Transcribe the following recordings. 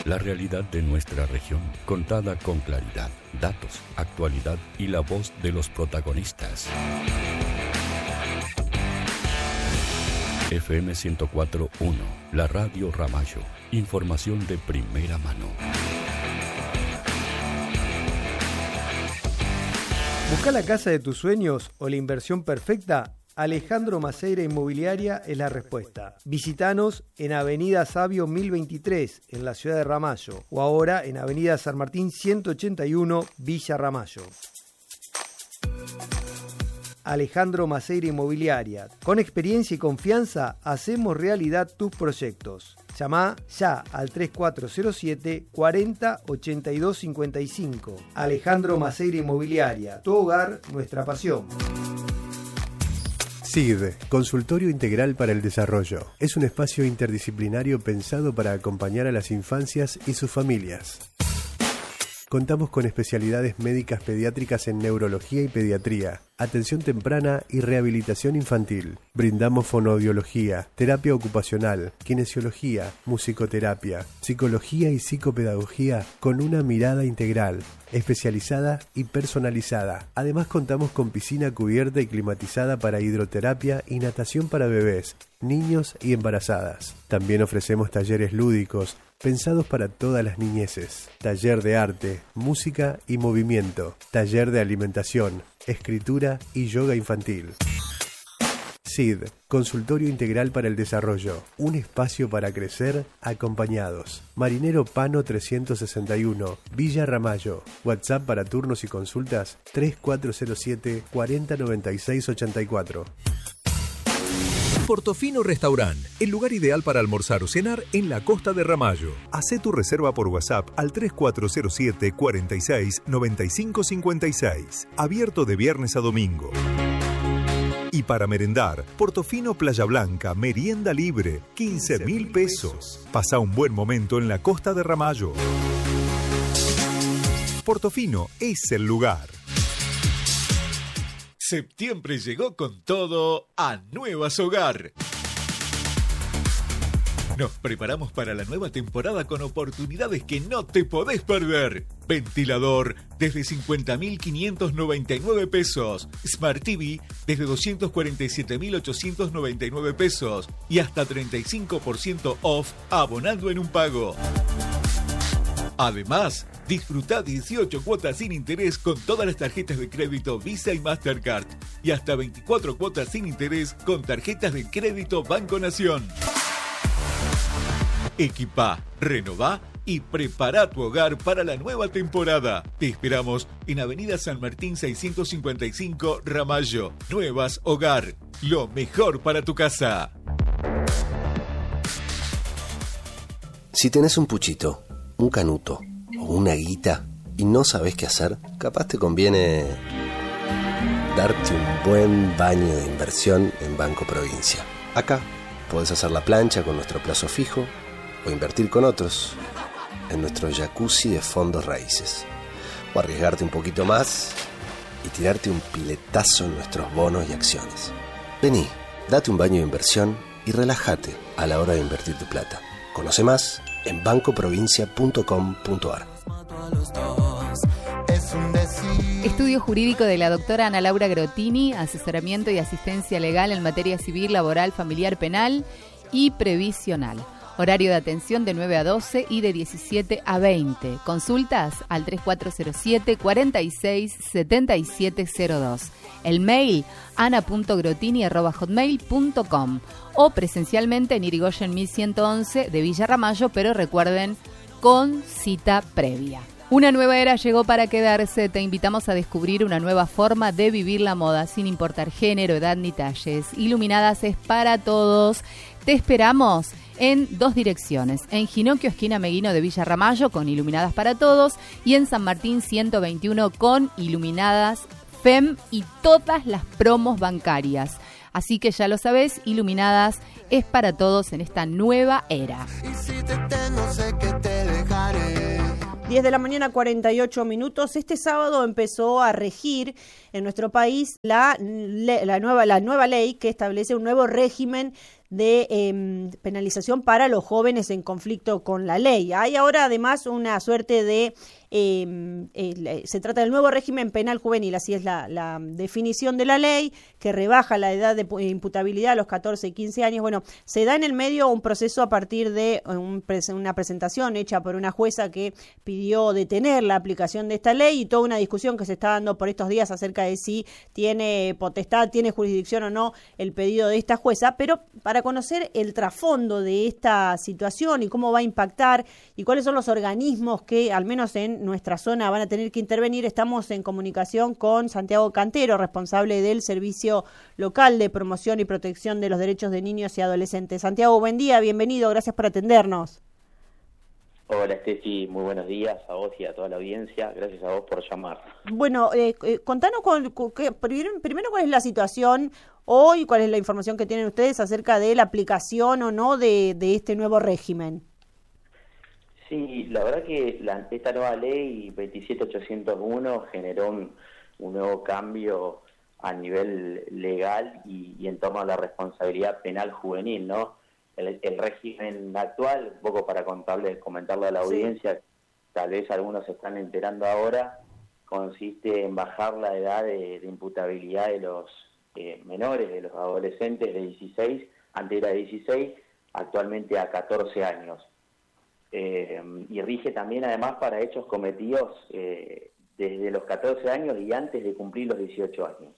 La realidad de nuestra región, contada con claridad, datos, actualidad y la voz de los protagonistas. FM 104.1, la Radio Ramallo. Información de primera mano. ¿Busca la casa de tus sueños o la inversión perfecta? Alejandro Maceira Inmobiliaria es la respuesta. Visítanos en Avenida Sabio 1023, en la ciudad de Ramallo, o ahora en Avenida San Martín 181, Villa Ramallo. Alejandro Maceira Inmobiliaria. Con experiencia y confianza, hacemos realidad tus proyectos. Llamá ya al 3407 40 82 55. Alejandro Maceira Inmobiliaria. Tu hogar, nuestra pasión. SID, Consultorio Integral para el Desarrollo. Es un espacio interdisciplinario pensado para acompañar a las infancias y sus familias. Contamos con especialidades médicas pediátricas en neurología y pediatría, atención temprana y rehabilitación infantil. Brindamos fonoaudiología, terapia ocupacional, kinesiología, musicoterapia, psicología y psicopedagogía con una mirada integral, especializada y personalizada. Además contamos con piscina cubierta y climatizada para hidroterapia y natación para bebés, niños y embarazadas. También ofrecemos talleres lúdicos, pensados para todas las niñeces. Taller de arte, música y movimiento. Taller de alimentación, escritura y yoga infantil. SID, Consultorio Integral para el Desarrollo. Un espacio para crecer acompañados. Marinero Pano 361, Villa Ramallo. WhatsApp para turnos y consultas 3407 40 96 84. Portofino Restaurant, el lugar ideal para almorzar o cenar en la costa de Ramallo. Hacé tu reserva por WhatsApp al 3407 46 95 56. Abierto de viernes a domingo. Y para merendar, Portofino Playa Blanca, merienda libre, 15.000 pesos. Pasa un buen momento en la costa de Ramallo. Portofino es el lugar. Septiembre llegó con todo a Nuevas Hogar. Nos preparamos para la nueva temporada con oportunidades que no te podés perder. Ventilador desde 50.599 pesos. Smart TV desde 247.899 pesos. Y hasta 35% off abonando en un pago. Además, disfruta 18 cuotas sin interés con todas las tarjetas de crédito Visa y Mastercard. Y hasta 24 cuotas sin interés con tarjetas de crédito Banco Nación. Equipá, renová y prepara tu hogar para la nueva temporada. Te esperamos en Avenida San Martín 655, Ramallo. Nuevas Hogar, lo mejor para tu casa. Si tenés un puchito, un canuto o una guita y no sabés qué hacer, capaz te conviene darte un buen baño de inversión en Banco Provincia. Acá podés hacer la plancha con nuestro plazo fijo o invertir con otros en nuestro jacuzzi de fondos raíces, o arriesgarte un poquito más y tirarte un piletazo en nuestros bonos y acciones. Vení, date un baño de inversión y relájate a la hora de invertir tu plata. Conoce más en bancoprovincia.com.ar. Estudio jurídico de la doctora Ana Laura Grotini, asesoramiento y asistencia legal en materia civil, laboral, familiar, penal y previsional. Horario de atención de 9 a 12 y de 17 a 20. Consultas al 3407 46 7702. El mail ana.grotini@hotmail.com o presencialmente en Irigoyen 1111 de Villa Ramallo, pero recuerden, con cita previa. Una nueva era llegó para quedarse. Te invitamos a descubrir una nueva forma de vivir la moda sin importar género, edad ni talles. Iluminadas es para todos. Te esperamos en dos direcciones, en Ginocchio, esquina Meguino de Villa Ramallo, con Iluminadas para Todos, y en San Martín 121 con Iluminadas FEM y todas las promos bancarias. Así que ya lo sabés, Iluminadas es para todos en esta nueva era. Y si te tengo, sé que te dejaré. 10 de la mañana, 48 minutos. Este sábado empezó a regir en nuestro país la nueva ley que establece un nuevo régimen de penalización para los jóvenes en conflicto con la ley. Hay ahora además una suerte de... se trata del nuevo régimen penal juvenil, así es la definición de la ley, que rebaja la edad de imputabilidad a los 14 y 15 años. Bueno, se da en el medio un proceso a partir de una presentación hecha por una jueza que pidió detener la aplicación de esta ley y toda una discusión que se está dando por estos días acerca de si tiene potestad, tiene jurisdicción o no el pedido de esta jueza. Pero para conocer el trasfondo de esta situación y cómo va a impactar y cuáles son los organismos que, al menos en nuestra zona, van a tener que intervenir, estamos en comunicación con Santiago Cantero, responsable del Servicio Local de Promoción y Protección de los Derechos de Niños y Adolescentes. Santiago, buen día, bienvenido, gracias por atendernos. Hola, Steffi, muy buenos días a vos y a toda la audiencia, gracias a vos por llamar. Bueno, contanos primero cuál es la situación hoy, cuál es la información que tienen ustedes acerca de la aplicación o no de este nuevo régimen. Sí, la verdad que esta nueva ley 27801 generó un nuevo cambio a nivel legal y en torno a la responsabilidad penal juvenil, ¿no? El régimen actual, un poco para comentarle a la audiencia, sí, tal vez algunos se están enterando ahora, consiste en bajar la edad de imputabilidad de los menores, de los adolescentes de 16, antes era 16, actualmente a 14 años. Y rige también además para hechos cometidos desde los 14 años y antes de cumplir los 18 años.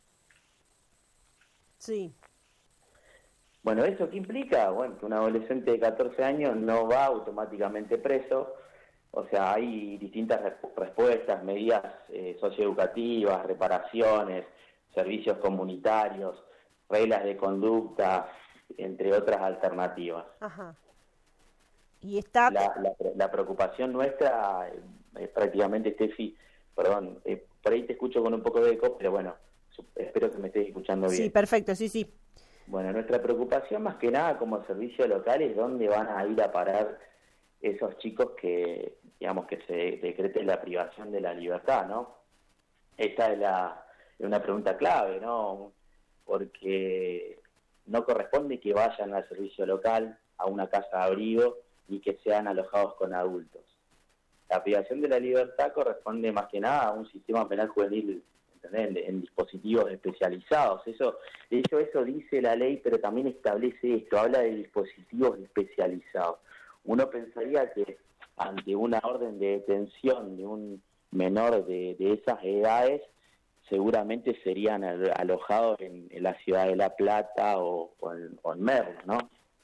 Sí. Bueno, ¿eso qué implica? Bueno, que un adolescente de 14 años no va automáticamente preso, o sea, hay distintas respuestas, medidas socioeducativas, reparaciones, servicios comunitarios, reglas de conducta, entre otras alternativas. Ajá. Y está... La preocupación nuestra es prácticamente, Steffi, perdón, por ahí te escucho con un poco de eco, pero bueno, espero que me estés escuchando bien. Sí, perfecto, sí. Bueno, nuestra preocupación más que nada como servicio local es dónde van a ir a parar esos chicos que, digamos, que se decrete la privación de la libertad, ¿no? Esta es una pregunta clave, ¿no? Porque no corresponde que vayan al servicio local, a una casa de abrigo, y que sean alojados con adultos. La privación de la libertad corresponde más que nada a un sistema penal juvenil, ¿entendés? En dispositivos especializados. Eso dice la ley, pero también establece esto, habla de dispositivos especializados. Uno pensaría que ante una orden de detención de un menor de esas edades, seguramente serían alojados en la ciudad de La Plata o en Merlo, ¿no?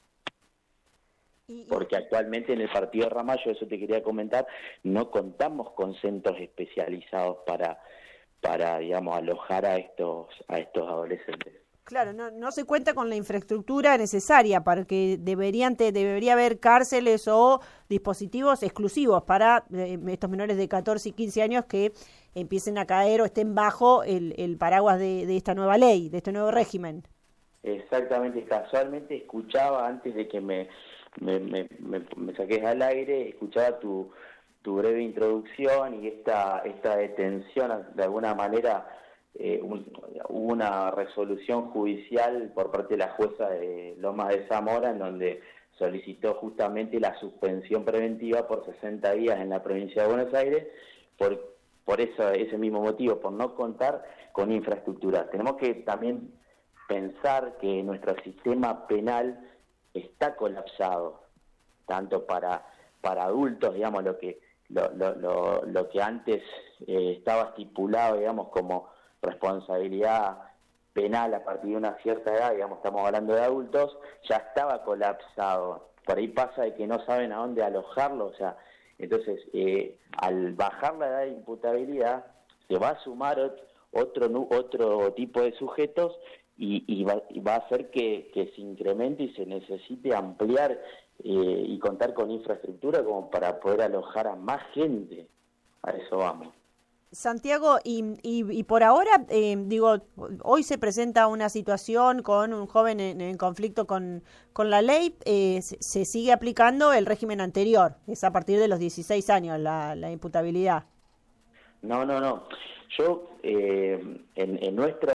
Porque actualmente en el partido de Ramallo, eso te quería comentar, no contamos con centros especializados para digamos, alojar a estos adolescentes. Claro, no se cuenta con la infraestructura necesaria porque debería haber cárceles o dispositivos exclusivos para estos menores de 14 y 15 años que empiecen a caer o estén bajo el paraguas de esta nueva ley, de este nuevo régimen. Exactamente, casualmente escuchaba antes de que me saques al aire, escuchaba tu breve introducción y esta detención, de alguna manera hubo una resolución judicial por parte de la jueza de Lomas de Zamora en donde solicitó justamente la suspensión preventiva por 60 días en la provincia de Buenos Aires por ese mismo motivo, por no contar con infraestructura. Tenemos que también pensar que nuestro sistema penal está colapsado, tanto para adultos, digamos, lo que antes estaba estipulado, digamos, como responsabilidad penal a partir de una cierta edad, digamos, estamos hablando de adultos, ya estaba colapsado. Por ahí pasa de que no saben a dónde alojarlo, o sea, entonces, al bajar la edad de imputabilidad, se va a sumar otro tipo de sujetos y va a hacer que se incremente y se necesite ampliar y contar con infraestructura como para poder alojar a más gente. A eso vamos. Santiago, y por ahora, hoy se presenta una situación con un joven en conflicto con la ley, se sigue aplicando el régimen anterior, es a partir de los 16 años la imputabilidad. No. Yo, en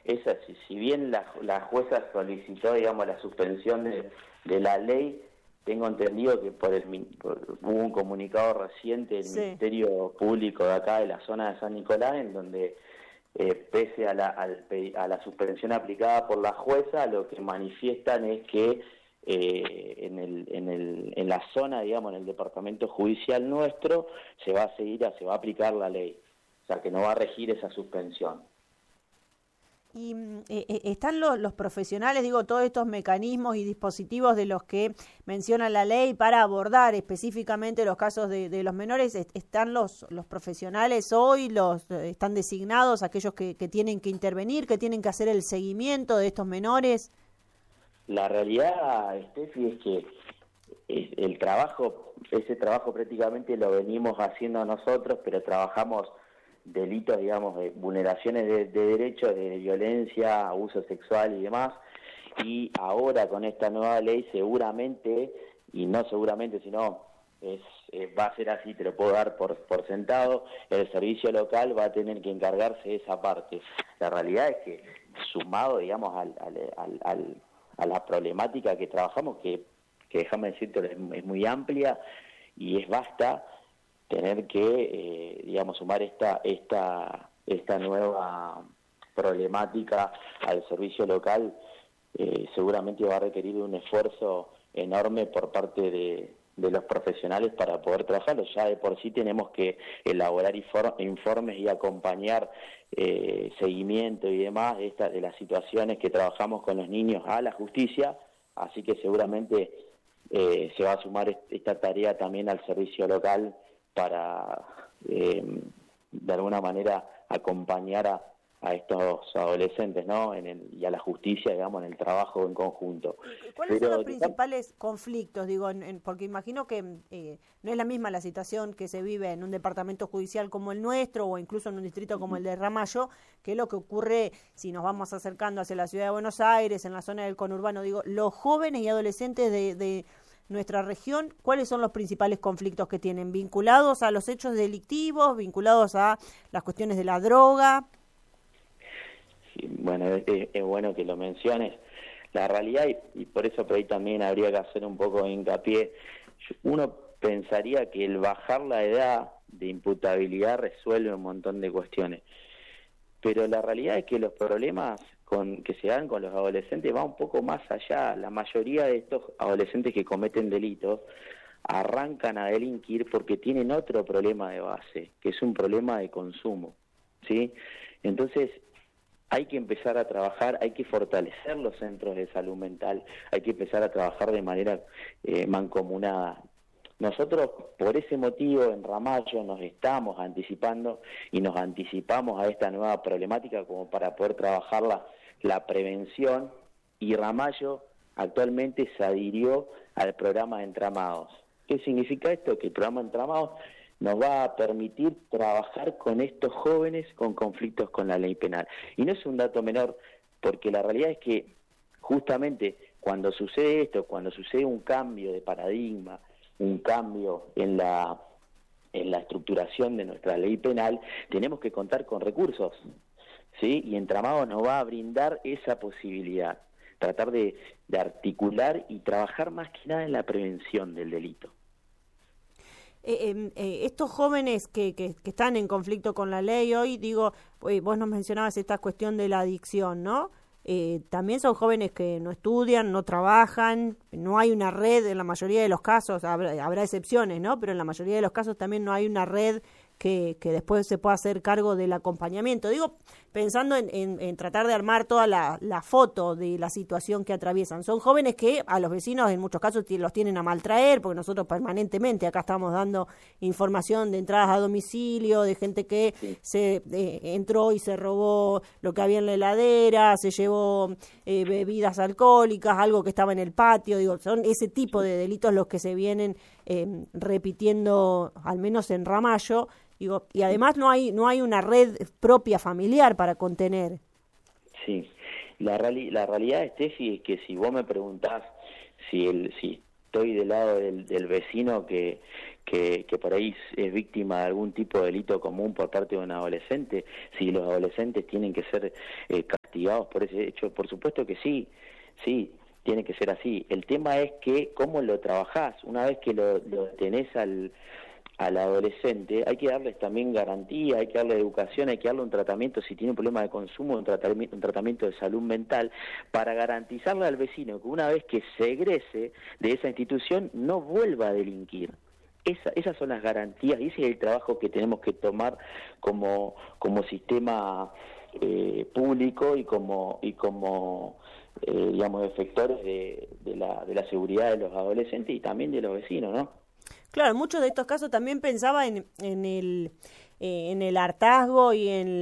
es así. Si bien la jueza solicitó, digamos, la suspensión de la ley, tengo entendido que hubo un comunicado reciente del Ministerio Público de acá, de la zona de San Nicolás, en donde pese a la suspensión aplicada por la jueza, lo que manifiestan es que en la zona, digamos, en el departamento judicial nuestro, se va a aplicar la ley, o sea que no va a regir esa suspensión. Y están los profesionales, digo, todos estos mecanismos y dispositivos de los que menciona la ley para abordar específicamente los casos de los menores. ¿Están los profesionales hoy, están designados aquellos que tienen que intervenir, que tienen que hacer el seguimiento de estos menores? La realidad, Steffi, es que ese trabajo prácticamente lo venimos haciendo nosotros, pero trabajamos delitos, digamos, de vulneraciones de derechos, de violencia, abuso sexual y demás, y ahora con esta nueva ley seguramente, y no seguramente, sino va a ser así, te lo puedo dar por sentado, el servicio local va a tener que encargarse de esa parte. La realidad es que, sumado, digamos, a la problemática que trabajamos, que déjame decirte, es muy amplia y es vasta, tener que, digamos, sumar esta nueva problemática al servicio local, seguramente va a requerir un esfuerzo enorme por parte de los profesionales para poder trabajarlo. Ya de por sí tenemos que elaborar informes y acompañar seguimiento y demás de las situaciones que trabajamos con los niños a la justicia, así que seguramente se va a sumar esta tarea también al servicio local para, de alguna manera, acompañar a estos adolescentes, ¿no? Y a la justicia, digamos, en el trabajo en conjunto. ¿Cuáles son los principales conflictos? Digo, porque imagino que no es la misma la situación que se vive en un departamento judicial como el nuestro o incluso en un distrito como el de Ramallo, que es lo que ocurre si nos vamos acercando hacia la ciudad de Buenos Aires, en la zona del conurbano. Digo, los jóvenes y adolescentes de nuestra región, ¿cuáles son los principales conflictos que tienen? ¿Vinculados a los hechos delictivos? ¿Vinculados a las cuestiones de la droga? Sí, bueno, es bueno que lo menciones. La realidad, y por eso por ahí también habría que hacer un poco de hincapié, uno pensaría que el bajar la edad de imputabilidad resuelve un montón de cuestiones, pero la realidad es que los problemas que se dan con los adolescentes va un poco más allá. La mayoría de estos adolescentes que cometen delitos arrancan a delinquir porque tienen otro problema de base, que es un problema de consumo, ¿sí? Entonces, hay que empezar a trabajar, hay que fortalecer los centros de salud mental, hay que empezar a trabajar de manera mancomunada. Nosotros, por ese motivo, en Ramallo nos estamos anticipando y nos anticipamos a esta nueva problemática como para poder trabajar la prevención, y Ramallo actualmente se adhirió al programa de Entramados. ¿Qué significa esto? Que el programa de Entramados nos va a permitir trabajar con estos jóvenes con conflictos con la ley penal. Y no es un dato menor, porque la realidad es que justamente cuando sucede esto, cuando sucede un cambio de paradigma, un cambio en la estructuración de nuestra ley penal, tenemos que contar con recursos, ¿sí? Y Entramados nos va a brindar esa posibilidad, tratar de articular y trabajar más que nada en la prevención del delito. Estos jóvenes que están en conflicto con la ley hoy, digo, vos nos mencionabas esta cuestión de la adicción, ¿no? También son jóvenes que no estudian, no trabajan, no hay una red en la mayoría de los casos, habrá excepciones, ¿no? Pero en la mayoría de los casos también no hay una red que después se pueda hacer cargo del acompañamiento. Digo, pensando en tratar de armar toda la foto de la situación que atraviesan. Son jóvenes que a los vecinos en muchos casos los tienen a maltraer, porque nosotros permanentemente acá estamos dando información de entradas a domicilio, de gente que se entró y se robó lo que había en la heladera, se llevó bebidas alcohólicas, algo que estaba en el patio. Digo, son ese tipo de delitos los que se vienen repitiendo, al menos en Ramallo. Digo, y además no hay una red propia familiar para contener. Sí, la realidad, Steffi, es que si vos me preguntás si estoy del lado del vecino que por ahí es víctima de algún tipo de delito común por parte de un adolescente, si los adolescentes tienen que ser castigados castigados por ese hecho. Por supuesto que sí, tiene que ser así. El tema es que cómo lo trabajás. Una vez que lo tenés al adolescente, hay que darles también garantía, hay que darle educación, hay que darle un tratamiento, si tiene un problema de consumo, un tratamiento de salud mental, para garantizarle al vecino que una vez que se egrese de esa institución no vuelva a delinquir. Esas son las garantías y ese es el trabajo que tenemos que tomar como sistema público y como digamos, efectores de la seguridad de los adolescentes y también de los vecinos, ¿no? Claro, en muchos de estos casos también pensaba en el hartazgo y en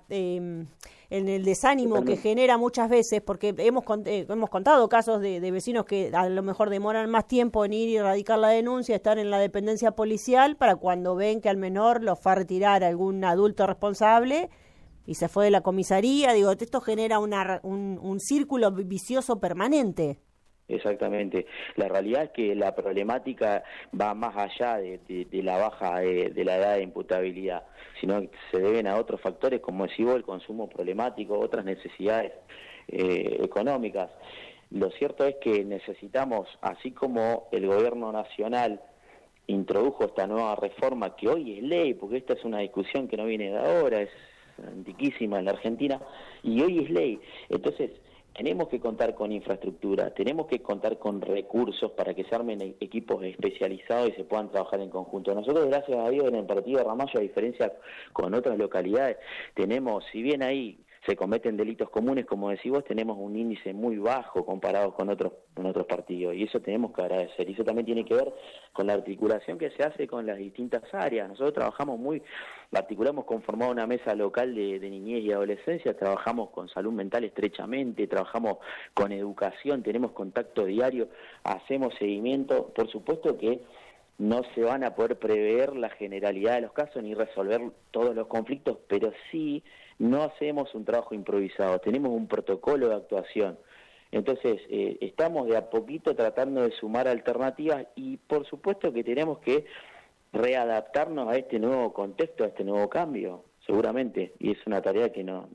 el desánimo que genera muchas veces, porque hemos contado casos de vecinos que a lo mejor demoran más tiempo en ir y radicar la denuncia, estar en la dependencia policial, para cuando ven que al menor lo fue a retirar algún adulto responsable y se fue de la comisaría. Digo, esto genera un círculo vicioso permanente. Exactamente. La realidad es que la problemática va más allá de la baja de la edad de imputabilidad, sino que se deben a otros factores, como decís vos, el consumo problemático, otras necesidades económicas. Lo cierto es que necesitamos, así como el gobierno nacional introdujo esta nueva reforma, que hoy es ley, porque esta es una discusión que no viene de ahora, es antiquísima en la Argentina, y hoy es ley. Entonces, tenemos que contar con infraestructura, tenemos que contar con recursos para que se armen equipos especializados y se puedan trabajar en conjunto. Nosotros, gracias a Dios, en el partido de Ramallo, a diferencia con otras localidades, tenemos, si bien ahí se cometen delitos comunes, como decís vos, tenemos un índice muy bajo comparado con otros partidos, y eso tenemos que agradecer. Y eso también tiene que ver con la articulación que se hace con las distintas áreas. Nosotros articulamos, conformado una mesa local de niñez y adolescencia, trabajamos con salud mental estrechamente, trabajamos con educación, tenemos contacto diario, hacemos seguimiento. Por supuesto que no se van a poder prever la generalidad de los casos ni resolver todos los conflictos, pero sí no hacemos un trabajo improvisado, tenemos un protocolo de actuación. Entonces, estamos de a poquito tratando de sumar alternativas y por supuesto que tenemos que readaptarnos a este nuevo contexto, a este nuevo cambio, seguramente, y es una tarea que nos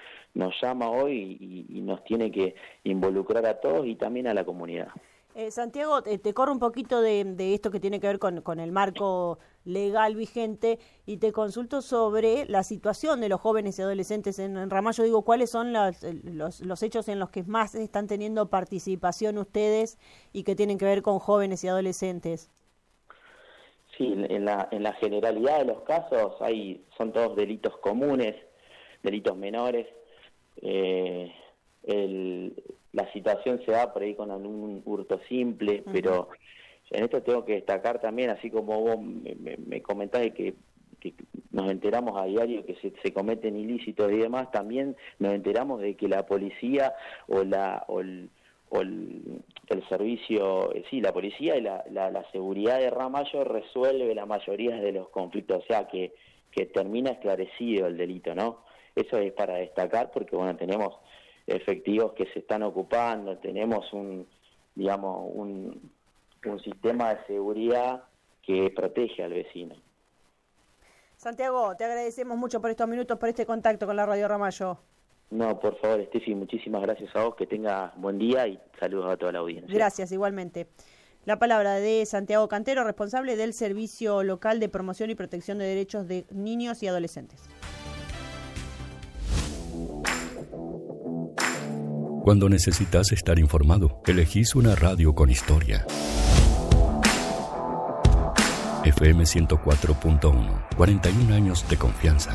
llama hoy y nos tiene que involucrar a todos y también a la comunidad. Santiago, te corro un poquito de esto que tiene que ver con el marco legal vigente y te consulto sobre la situación de los jóvenes y adolescentes en Ramallo. Digo, ¿cuáles son los hechos en los que más están teniendo participación ustedes y que tienen que ver con jóvenes y adolescentes? Sí, en la generalidad de los casos son todos delitos comunes, delitos menores. La situación se da por ahí con algún hurto simple, pero en esto tengo que destacar también, así como vos me comentás de que nos enteramos a diario que se cometen ilícitos y demás, también nos enteramos de que la policía el servicio, la policía y la seguridad de Ramallo resuelve la mayoría de los conflictos, o sea que termina esclarecido el delito, ¿no? Eso es para destacar porque, bueno, tenemos efectivos que se están ocupando, tenemos un sistema de seguridad que protege al vecino. Santiago, te agradecemos mucho por estos minutos, por este contacto con la Radio Ramallo. No, por favor, Estefi, muchísimas gracias a vos, que tengas buen día y saludos a toda la audiencia. Gracias, igualmente. La palabra de Santiago Cantero, responsable del Servicio Local de Promoción y Protección de Derechos de Niños y Adolescentes. Cuando necesitas estar informado, elegís una radio con historia. FM 104.1, 41 años de confianza.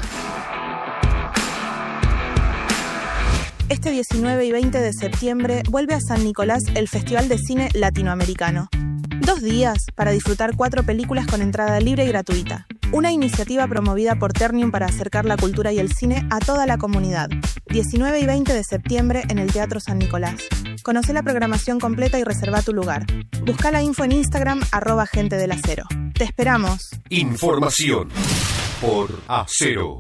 Este 19 y 20 de septiembre vuelve a San Nicolás el Festival de Cine Latinoamericano. 2 días para disfrutar 4 películas con entrada libre y gratuita. Una iniciativa promovida por Ternium para acercar la cultura y el cine a toda la comunidad. 19 y 20 de septiembre en el Teatro San Nicolás. Conoce la programación completa y reserva tu lugar. Busca la info en Instagram @gentedelacero. ¡Te esperamos! Información por Acero.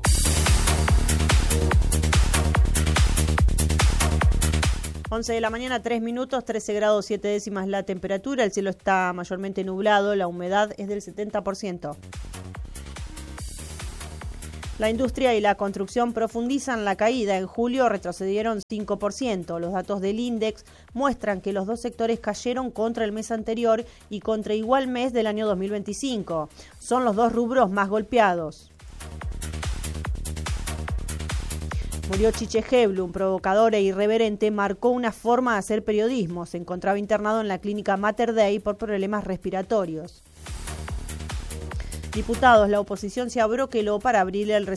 Once de la mañana, 3 minutos, 13 grados 7 décimas la temperatura. El cielo está mayormente nublado, la humedad es del 70%. La industria y la construcción profundizan la caída. En julio retrocedieron 5%. Los datos del INDEX muestran que los dos sectores cayeron contra el mes anterior y contra igual mes del año 2025. Son los dos rubros más golpeados. Murió Chiche Heblu, un provocador e irreverente, marcó una forma de hacer periodismo. Se encontraba internado en la clínica Mater Dei por problemas respiratorios. Diputados, la oposición se abroqueló para abrirle el